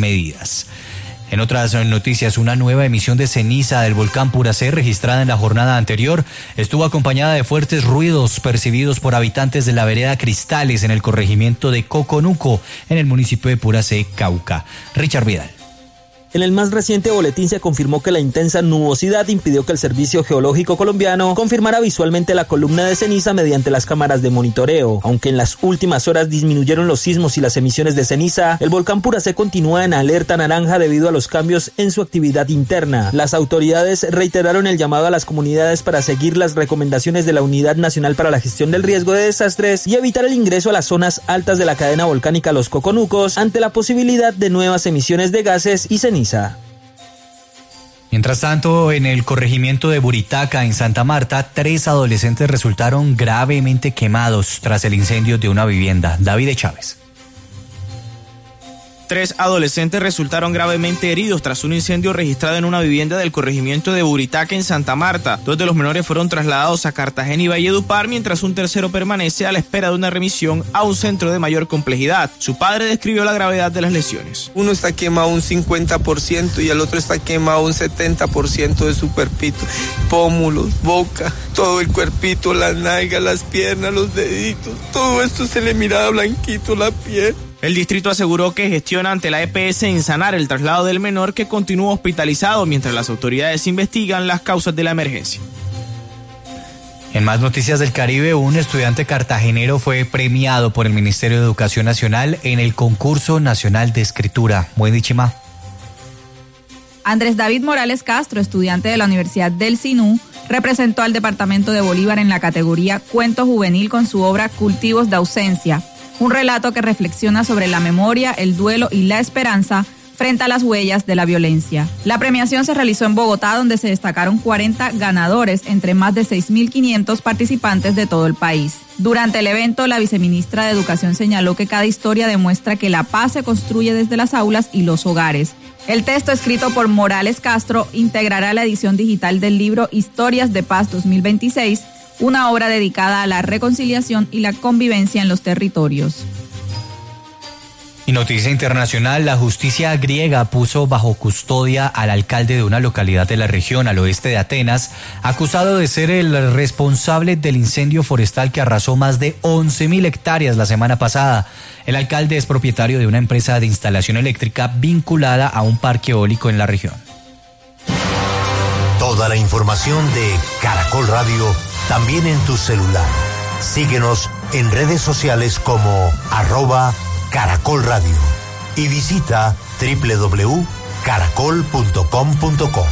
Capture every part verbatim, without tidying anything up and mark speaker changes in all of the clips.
Speaker 1: medidas. En otras noticias, una nueva emisión de ceniza del volcán Puracé registrada en la jornada anterior estuvo acompañada de fuertes ruidos percibidos por habitantes de la vereda Cristales en el corregimiento de Coconuco, en el municipio de Puracé, Cauca. Richard Vidal.
Speaker 2: En el más reciente boletín se confirmó que la intensa nubosidad impidió que el Servicio Geológico Colombiano confirmara visualmente la columna de ceniza mediante las cámaras de monitoreo. Aunque en las últimas horas disminuyeron los sismos y las emisiones de ceniza, el volcán Puracé continúa en alerta naranja debido a los cambios en su actividad interna. Las autoridades reiteraron el llamado a las comunidades para seguir las recomendaciones de la Unidad Nacional para la Gestión del Riesgo de Desastres y evitar el ingreso a las zonas altas de la cadena volcánica Los Coconucos ante la posibilidad de nuevas emisiones de gases y ceniza.
Speaker 1: Mientras tanto, en el corregimiento de Buritaca, en Santa Marta, tres adolescentes resultaron gravemente quemados tras el incendio de una vivienda. David Chávez.
Speaker 3: Tres adolescentes resultaron gravemente heridos tras un incendio registrado en una vivienda del corregimiento de Buritaca en Santa Marta. Dos de los menores fueron trasladados a Cartagena y Valledupar, mientras un tercero permanece a la espera de una remisión a un centro de mayor complejidad. Su padre describió la gravedad de las lesiones.
Speaker 4: Uno está quemado un cincuenta por ciento y el otro está quemado un setenta por ciento de su cuerpito. Pómulos, boca, todo el cuerpito, las nalgas, las piernas, los deditos. Todo esto se le miraba blanquito la piel.
Speaker 3: El distrito aseguró que gestiona ante la E P S en sanar el traslado del menor, que continúa hospitalizado mientras las autoridades investigan las causas de la emergencia.
Speaker 1: En más noticias del Caribe, un estudiante cartagenero fue premiado por el Ministerio de Educación Nacional en el Concurso Nacional de Escritura. Buen Chima.
Speaker 5: Andrés David Morales Castro, estudiante de la Universidad del Sinú, representó al departamento de Bolívar en la categoría Cuento Juvenil con su obra Cultivos de Ausencia, un relato que reflexiona sobre la memoria, el duelo y la esperanza frente a las huellas de la violencia. La premiación se realizó en Bogotá, donde se destacaron cuarenta ganadores entre más de seis mil quinientos participantes de todo el país. Durante el evento, la viceministra de Educación señaló que cada historia demuestra que la paz se construye desde las aulas y los hogares. El texto, escrito por Morales Castro, integrará la edición digital del libro Historias de Paz dos mil veintiséis, una obra dedicada a la reconciliación y la convivencia en los territorios.
Speaker 1: Y noticia internacional, la justicia griega puso bajo custodia al alcalde de una localidad de la región al oeste de Atenas, acusado de ser el responsable del incendio forestal que arrasó más de once mil hectáreas la semana pasada. El alcalde es propietario de una empresa de instalación eléctrica vinculada a un parque eólico en la región.
Speaker 6: Toda la información de Caracol Radio también en tu celular. Síguenos en redes sociales como arroba Caracol Radio y visita doble u doble u doble u punto caracol punto com punto co.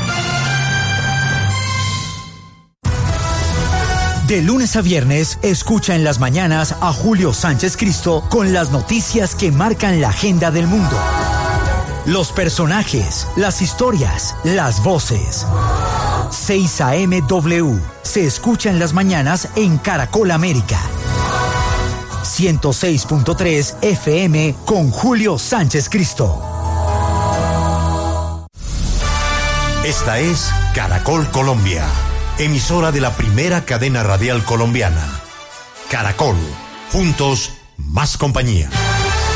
Speaker 7: De lunes a viernes, escucha en las mañanas a Julio Sánchez Cristo con las noticias que marcan la agenda del mundo. Los personajes, las historias, las voces. seis a eme W se escucha en las mañanas en Caracol América. ciento seis punto tres F M con Julio Sánchez Cristo.
Speaker 6: Esta es Caracol Colombia, emisora de la primera cadena radial colombiana. Caracol, juntos, más compañía.